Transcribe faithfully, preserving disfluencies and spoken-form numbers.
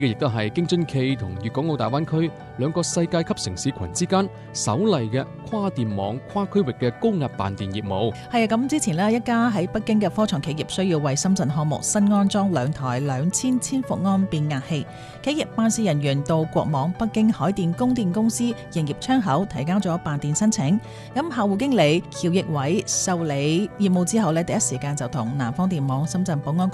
亦都係京津冀同粵港澳大灣區兩個世界級城市群之間首例嘅跨電網、跨區域嘅高壓辦電業務。 係啊，咁之前呢，一家喺北京嘅科創企業需要為深圳項目新安裝兩台兩千千伏安變壓器，企業辦事人員到國網北京海電供電公司營業窗口提交咗辦電申請。咁客戶經理喬奕偉受理業務之後呢，第一時間就同南方電網深圳寶安